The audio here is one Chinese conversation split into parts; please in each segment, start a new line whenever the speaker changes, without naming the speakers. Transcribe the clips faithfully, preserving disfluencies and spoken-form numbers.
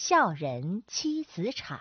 孝人妻子产。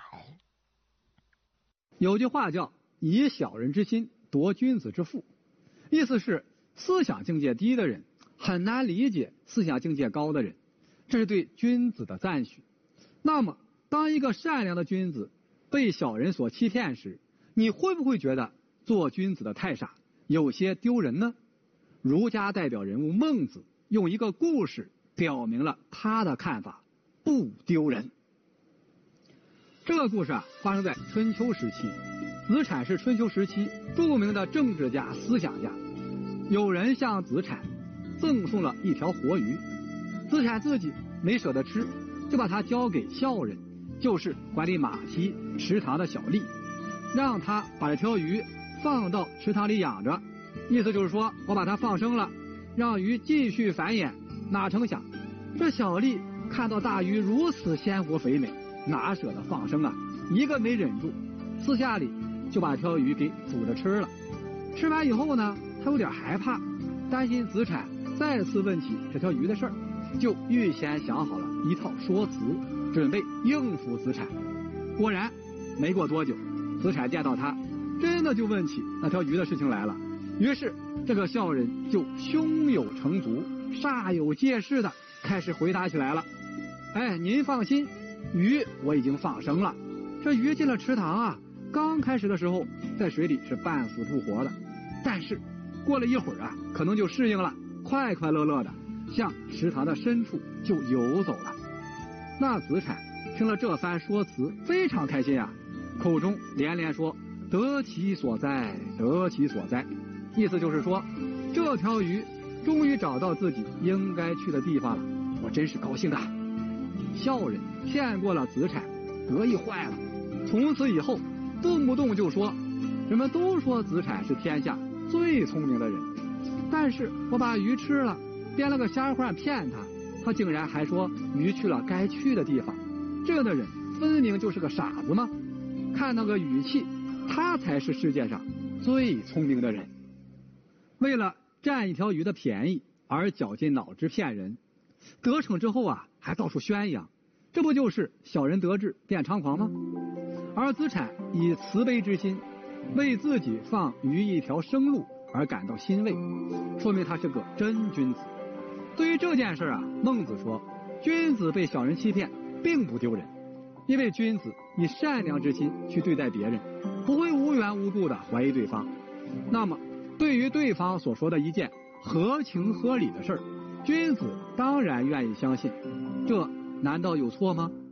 有句话叫以小人之心夺君子之腹，意思是思想境界低的人很难理解思想境界高的人，这是对君子的赞许。那么当一个善良的君子被小人所欺骗时，你会不会觉得做君子的太傻，有些丢人呢？儒家代表人物孟子用一个故事表明了他的看法，不丢人。这个故事啊，发生在春秋时期。子产是春秋时期著名的政治家、思想家。有人向子产赠送了一条活鱼，子产自己没舍得吃，就把它交给孝人，就是管理马蹄池塘的小吏，让他把这条鱼放到池塘里养着，意思就是说我把它放生了，让鱼继续繁衍。哪成想这小吏看到大鱼如此鲜活肥美，哪舍得放生啊，一个没忍住，私下里就把这条鱼给煮着吃了。吃完以后呢，他有点害怕，担心子产再次问起这条鱼的事儿，就预先想好了一套说辞，准备应付子产。果然没过多久，子产见到他真的就问起那条鱼的事情来了。于是这个孝人就胸有成竹，煞有介事的开始回答起来了。哎，您放心，鱼我已经放生了。这鱼进了池塘啊，刚开始的时候在水里是半死不活的，但是过了一会儿啊，可能就适应了，快快乐乐的向池塘的深处就游走了。那子产听了这番说辞非常开心啊，口中连连说得其所哉，得其所哉，意思就是说这条鱼终于找到自己应该去的地方了，我真是高兴的。孝人骗过了子产，得意坏了，从此以后动不动就说人们都说子产是天下最聪明的人，但是我把鱼吃了，编了个瞎话骗他，他竟然还说鱼去了该去的地方。这样的人分明就是个傻子吗？看那个语气，他才是世界上最聪明的人。为了占一条鱼的便宜而绞尽脑汁骗人，得逞之后啊还到处宣扬，这不就是小人得志变猖狂吗？而子产以慈悲之心为自己放鱼一条生路而感到欣慰，说明他是个真君子。对于这件事啊，孟子说君子被小人欺骗并不丢人，因为君子以善良之心去对待别人，不会无缘无故的怀疑对方。那么对于对方所说的一件合情合理的事儿，君子当然愿意相信，这难道有错吗？